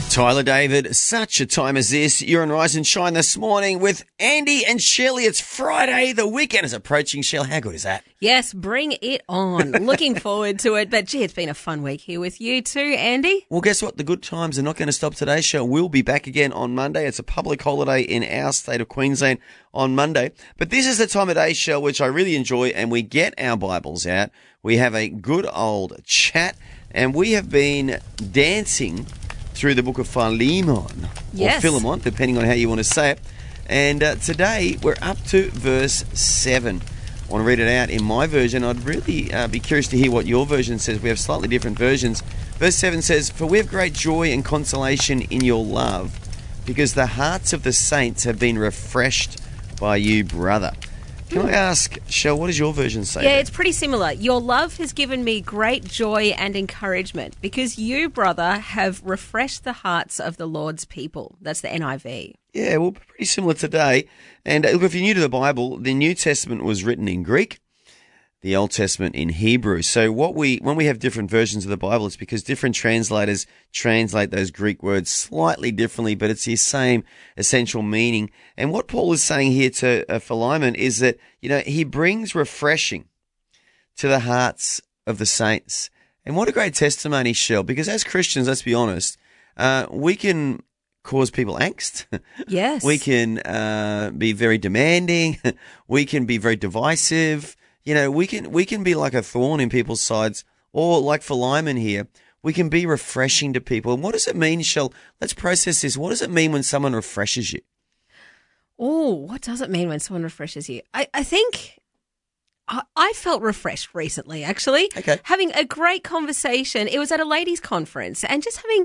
Tyler David, such a time as this. You're on Rise and Shine this morning with Andy and Shelley. It's Friday. The weekend is approaching. Shell, how good is that? Yes, bring it on. Looking forward to it. But, gee, it's been a fun week here with you too, Andy. Well, guess what? The good times are not going to stop today, Shell. We'll be back again on Monday. It's a public holiday in our state of Queensland on Monday. But this is the time of day, Shell, which I really enjoy, and we get our Bibles out. We have a good old chat, and we have been dancing through the book of Philemon, Yes. or Philemon, depending on how you want to say it. And today we're up to verse 7. I want to read it out in my version. I'd really be curious to hear what your version says. We have slightly different versions. Verse 7 says, "For we have great joy and consolation in your love, because the hearts of the saints have been refreshed by you, brother." Can I ask, Shell, what does your version say? Yeah, there? it's pretty similar. Your love has given me great joy and encouragement because you, brother, have refreshed the hearts of the Lord's people. That's the NIV. Yeah, well, pretty similar today. And look, if you're new to the Bible, the New Testament was written in Greek, the Old Testament in Hebrew. So when we have different versions of the Bible, it's because different translators translate those Greek words slightly differently, but it's the same essential meaning. And what Paul is saying here to Philemon is that, he brings refreshing to the hearts of the saints. And what a great testimony, Shell, because as Christians, let's be honest, we can cause people angst. Yes. We can be very demanding. We can be very divisive. We can be like a thorn in people's sides, or like Philemon here, we can be refreshing to people. And what does it mean, Shell? Let's process this. What does it mean when someone refreshes you? Oh, what does it mean when someone refreshes you? I think I felt refreshed recently, actually. Okay. Having a great conversation. It was at a ladies' conference and just having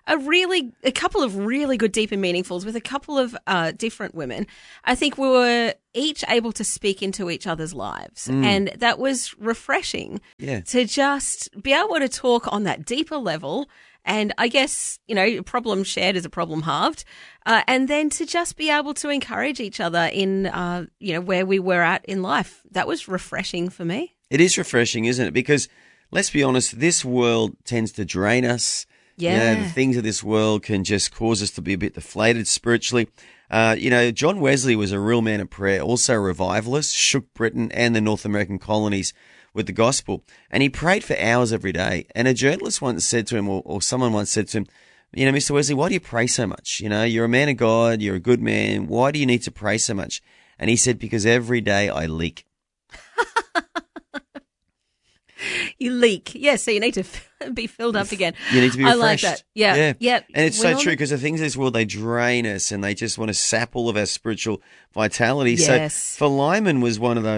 a couple of really good, deep and meaningfuls with a couple of different women. I think we were each able to speak into each other's lives. And that was refreshing to just be able to talk on that deeper level. And I guess, a problem shared is a problem halved. And then to just be able to encourage each other in, where we were at in life. That was refreshing for me. It is refreshing, isn't it? Because let's be honest, this world tends to drain us. Yeah. The things of this world can just cause us to be a bit deflated spiritually. John Wesley was a real man of prayer, also a revivalist, shook Britain and the North American colonies with the gospel. And he prayed for hours every day. And a journalist once said to him, or someone once said to him, Mr. Wesley, why do you pray so much? You're a man of God, you're a good man. Why do you need to pray so much? And he said, because every day I leak. You leak. Yeah, so you need to be filled up again. You need to be refreshed. I like that. Yeah. And it's so true because the things of this world, they drain us and they just want to sap all of our spiritual vitality. Yes. So Philemon was one of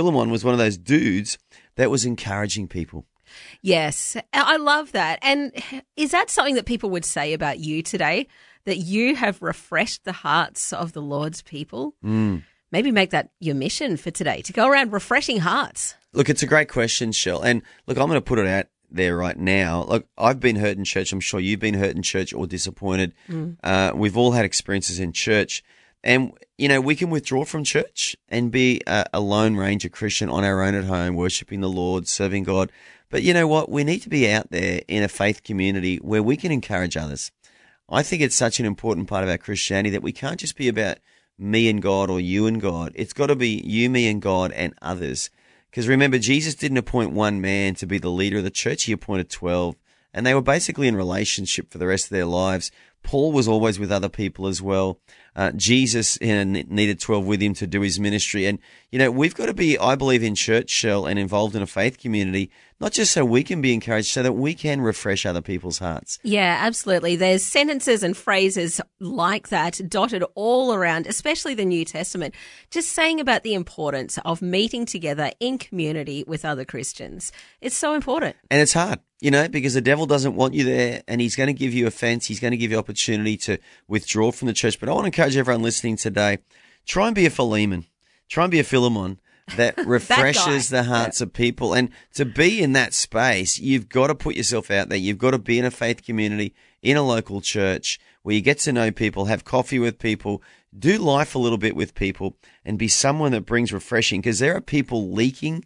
those dudes that was encouraging people. Yes, I love that. And is that something that people would say about you today, that you have refreshed the hearts of the Lord's people? Maybe make that your mission for today, to go around refreshing hearts. Look, it's a great question, Shell. And look, I'm going to put it out there right now. Look, I've been hurt in church. I'm sure you've been hurt in church or disappointed. We've all had experiences in church. And, we can withdraw from church and be a lone ranger Christian on our own at home, worshiping the Lord, serving God. But you know what? We need to be out there in a faith community where we can encourage others. I think it's such an important part of our Christianity that we can't just be about me and God or you and God. It's got to be you, me and God and others. Because remember, Jesus didn't appoint one man to be the leader of the church. He appointed 12. And they were basically in relationship for the rest of their lives. Paul was always with other people as well. Jesus needed 12 with him to do his ministry. And, we've got to be, I believe, in church, Shell, and involved in a faith community, not just so we can be encouraged, so that we can refresh other people's hearts. Yeah, absolutely. There's sentences and phrases like that dotted all around, especially the New Testament, just saying about the importance of meeting together in community with other Christians. It's so important. And it's hard, because the devil doesn't want you there, and he's going to give you offense. He's going to give you opportunity to withdraw from the church. But I want to encourage everyone listening today, try and be a Philemon. Try and be a Philemon that refreshes the hearts of people. And to be in that space, you've got to put yourself out there. You've got to be in a faith community, in a local church, where you get to know people, have coffee with people, do life a little bit with people, and be someone that brings refreshing. Because there are people leaking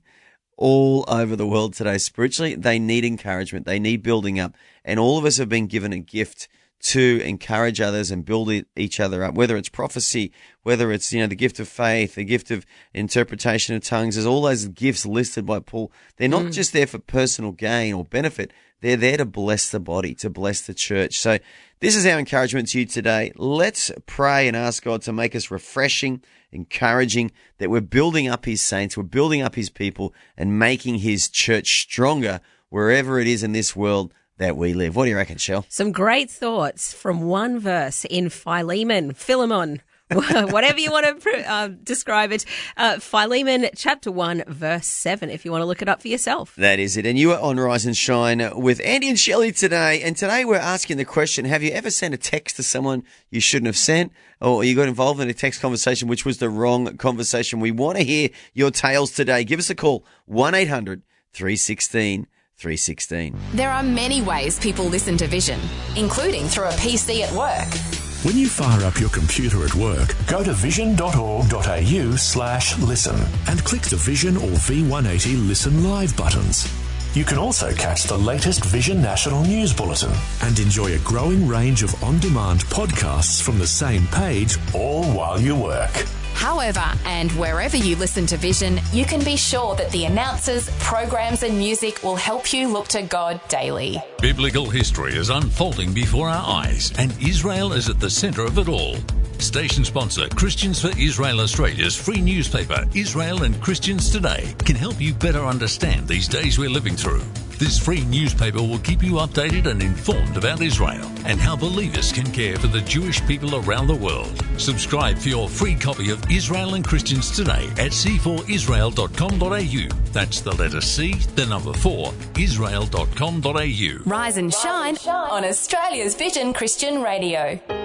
all over the world today spiritually. They need encouragement. They need building up. And all of us have been given a gift to encourage others and build each other up, whether it's prophecy, whether it's, the gift of faith, the gift of interpretation of tongues. There's all those gifts listed by Paul. They're not just there for personal gain or benefit. They're there to bless the body, to bless the church. So this is our encouragement to you today. Let's pray and ask God to make us refreshing, encouraging, that we're building up his saints, we're building up his people and making his church stronger wherever it is in this world that we live. What do you reckon, Shell? Some great thoughts from one verse in Philemon, whatever you want to describe it. Philemon chapter 1, verse 7, if you want to look it up for yourself. That is it. And you are on Rise and Shine with Andy and Shelley today. And today we're asking the question, have you ever sent a text to someone you shouldn't have sent? Or you got involved in a text conversation which was the wrong conversation? We want to hear your tales today. Give us a call, 1-800-316-316. There are many ways people listen to Vision, including through a PC at work. When you fire up your computer at work, go to vision.org.au/listen and click the Vision or V180 Listen Live buttons. You can also catch the latest Vision National News Bulletin and enjoy a growing range of on-demand podcasts from the same page, all while you work. However, and wherever you listen to Vision, you can be sure that the announcers, programs and music will help you look to God daily. Biblical history is unfolding before our eyes, and Israel is at the centre of it all. Station sponsor Christians for Israel Australia's free newspaper, Israel and Christians Today, can help you better understand these days we're living through. This free newspaper will keep you updated and informed about Israel and how believers can care for the Jewish people around the world. Subscribe for your free copy of Israel and Christians Today at c4israel.com.au. That's the letter C, the number 4, israel.com.au. Rise and shine on Australia's Vision Christian Radio.